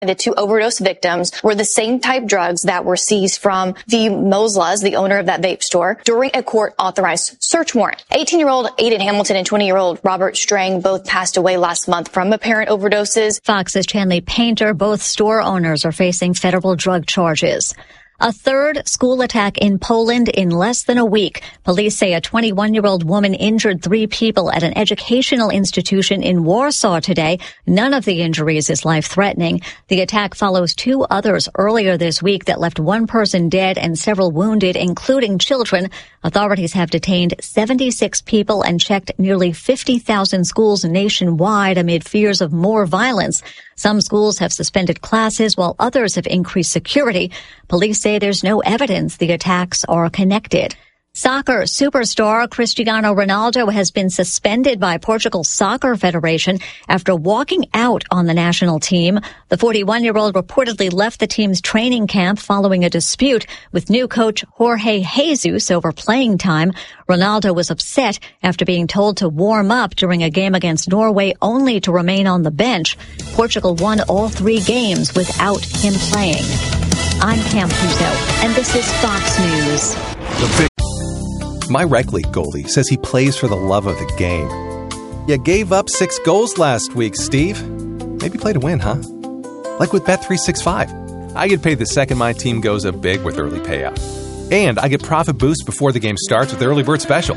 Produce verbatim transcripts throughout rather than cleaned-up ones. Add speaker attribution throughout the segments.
Speaker 1: The two overdose victims were the same type drugs that were seized from the Moslas, the owner of that vape store, during a court-authorized search warrant. eighteen-year-old Aiden Hamilton and twenty-year-old Robert Strang both passed away last month from apparent overdoses.
Speaker 2: Fox's Chanley Painter, both store owners are facing federal drug charges. A third school attack in Poland in less than a week. Police say a twenty-one-year-old woman injured three people at an educational institution in Warsaw today. None of the injuries is life-threatening. The attack follows two others earlier this week that left one person dead and several wounded, including children. Authorities have detained seventy-six people and checked nearly fifty thousand schools nationwide amid fears of more violence. Some schools have suspended classes while others have increased security. Police say there's no evidence the attacks are connected. Soccer superstar Cristiano Ronaldo has been suspended by Portugal's Soccer Federation after walking out on the national team. The forty-one-year-old reportedly left the team's training camp following a dispute with new coach Jorge Jesus over playing time. Ronaldo was upset after being told to warm up during a game against Norway only to remain on the bench. Portugal won all three games without him playing. I'm Cam Puzo, and this is Fox News.
Speaker 3: The My rec league goalie says he plays for the love of the game. You gave up six goals last week, Steve. Maybe play to win, huh? Like with Bet three sixty-five. I get paid the second my team goes up big with early payout. And I get profit boost before the game starts with the early bird special.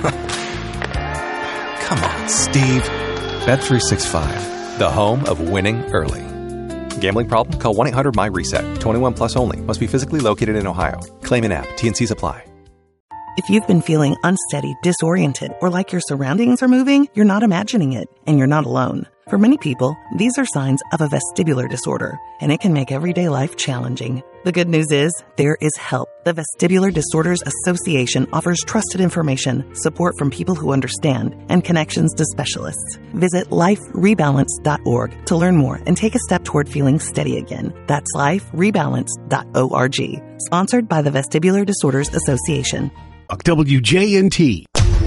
Speaker 3: Come on, Steve. Bet three sixty-five, the home of winning early. Gambling problem? Call one eight hundred M Y reset. twenty-one plus only. Must be physically located in Ohio. Claim in app. T and Cs apply.
Speaker 4: If you've been feeling unsteady, disoriented, or like your surroundings are moving, you're not imagining it, and you're not alone. For many people, these are signs of a vestibular disorder, and it can make everyday life challenging. The good news is, there is help. The Vestibular Disorders Association offers trusted information, support from people who understand, and connections to specialists. Visit life rebalance dot org to learn more and take a step toward feeling steady again. That's life rebalance dot org. Sponsored by the Vestibular Disorders Association.
Speaker 5: W J N T.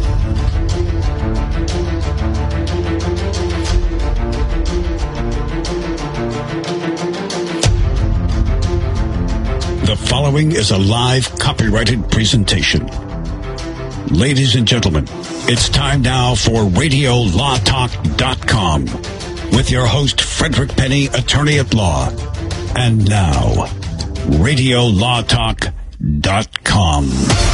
Speaker 5: The following is a live copyrighted presentation. Ladies and gentlemen, it's time now for radio law talk dot com with your host, Frederick Penny, attorney at law. And now, radio law talk dot com.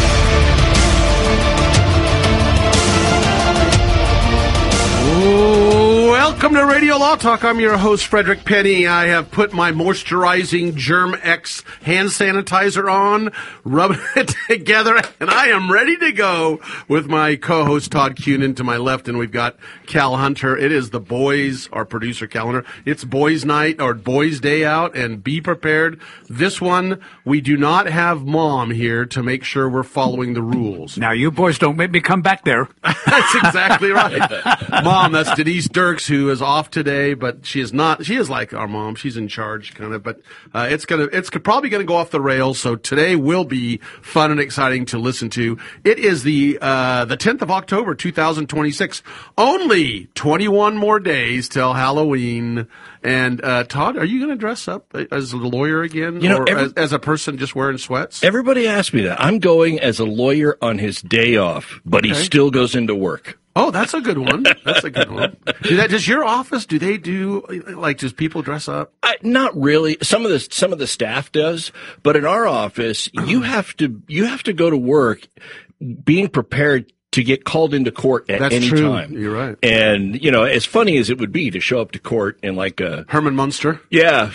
Speaker 6: Welcome to Radio Law Talk. I'm your host, Frederick Penny. I have put my moisturizing Germ-X hand sanitizer on, rubbing it together, and I am ready to go with my co-host, Todd Cunin, to my left, and we've got Cal Hunter. It is the boys, our producer, Cal Hunter. It's boys' night, or boys' day out, and be prepared. This one, we do not have Mom here to make sure we're following the rules.
Speaker 7: Now, you boys don't make me come back there.
Speaker 6: That's exactly right. Mom, that's Denise Dirks, who is off today, but she is not. She is like our mom. She's in charge, kind of. But uh, it's gonna. It's probably gonna go off the rails. So today will be fun and exciting to listen to. It is the uh, the tenth of October, two thousand twenty-six. Only twenty-one more days till Halloween. And uh, Todd, are you going to dress up as a lawyer again,
Speaker 8: you know,
Speaker 6: or
Speaker 8: every,
Speaker 6: as, as a person just wearing sweats?
Speaker 8: Everybody asks me that. I'm going as a lawyer on his day off, but okay. He still goes into work.
Speaker 6: Oh, that's a good one. That's a good one. Do that, does your office, do they do, like, does people dress up?
Speaker 8: I, not really. Some of the, some of the staff does, but in our office, you have to, you have to go to work being prepared to get called into court at
Speaker 6: That's
Speaker 8: any
Speaker 6: true.
Speaker 8: time.
Speaker 6: You're right.
Speaker 8: And, you know, as funny as it would be to show up to court in like a...
Speaker 6: Herman Munster?
Speaker 8: Yeah.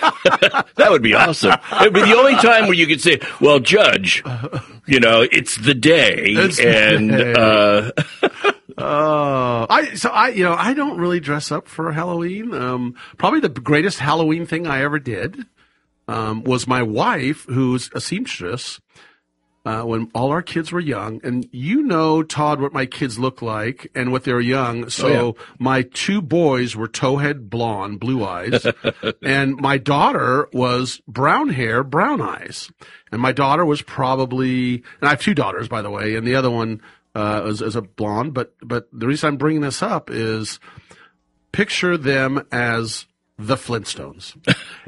Speaker 8: That would be awesome. It would be the only time where you could say, well, Judge, you know, it's the day.
Speaker 6: It's
Speaker 8: and,
Speaker 6: the day.
Speaker 8: uh...
Speaker 6: Uh, I, so I, you know, I don't really dress up for Halloween. Um, probably the greatest Halloween thing I ever did, um, was my wife, who's a seamstress, uh, when all our kids were young. And you know, Todd, what my kids look like and what they were young. So
Speaker 8: oh, yeah.
Speaker 6: My two boys were towhead blonde, blue eyes. And my daughter was brown hair, brown eyes. And my daughter was probably, and I have two daughters, by the way, and the other one, Uh, as, as a blonde, but but the reason I'm bringing this up is picture them as the Flintstones.